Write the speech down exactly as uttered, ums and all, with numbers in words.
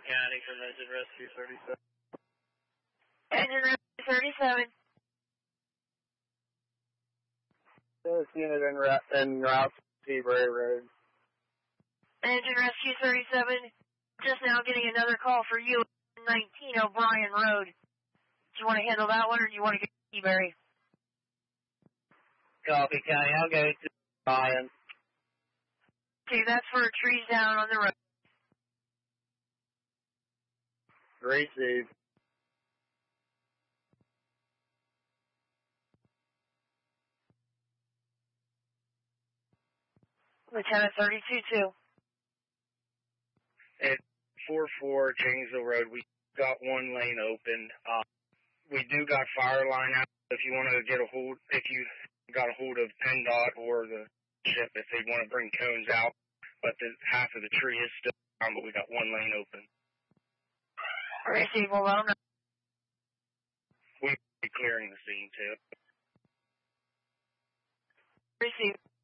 County from Engine Rescue thirty-seven. Engine Rescue thirty-seven. This unit en route, en route to Seabury Road. Engine Rescue thirty-seven. Just now getting another call for you at nineteen O'Brien Road. Do you want to handle that one, or do you want to get to Seabury? Copy, County. I'll go to O'Brien. Okay, that's for trees down on the road. Received. Lieutenant thirty-two two. At four four Janesville Road, we got one lane open. Uh, we do got fire line out. If you want to get a hold, if you got a hold of PennDOT or the ship, if they want to bring cones out, but the half of the tree is still down, but we got one lane open. Receive, well, let them know. We'll be clearing the scene too. Receive.